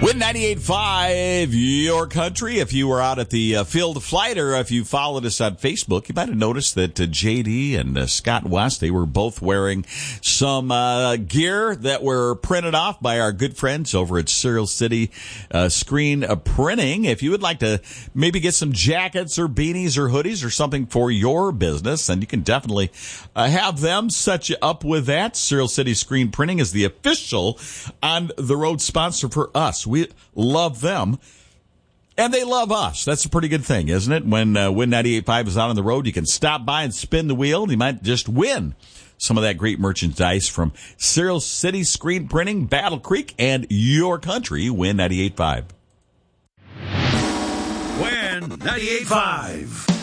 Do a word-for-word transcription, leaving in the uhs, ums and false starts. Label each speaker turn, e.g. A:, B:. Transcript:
A: Win ninety-eight point five, your country. If you were out at the uh, field flight or if you followed us on Facebook, you might have noticed that uh, J D and uh, Scott West, they were both wearing some uh, gear that were printed off by our good friends over at Serial City uh, Screen uh, Printing. If you would like to maybe get some jackets or beanies or hoodies or something for your business, then you can definitely uh, have them set you up with that. Serial City Screen Printing is the official on the road sponsor for us. We love them, and they love us. That's a pretty good thing, isn't it? When uh, Win ninety-eight point five is out on the road, you can stop by and spin the wheel, and you might just win some of that great merchandise from Serial City Screen Printing, Battle Creek, and your country. Win ninety-eight point five.
B: Win ninety-eight point five.